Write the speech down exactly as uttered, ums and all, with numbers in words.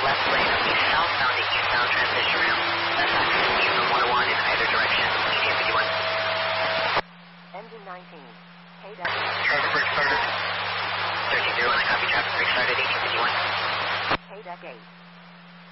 left lane of the southbound to eastbound transition ramp. That's access to you from one oh one in either direction. E T A fifty-one. Engine nineteen. Traffic brake started. thirteen zero, and I copy traffic brake started, eighteen fifty-one. K-Deck eight.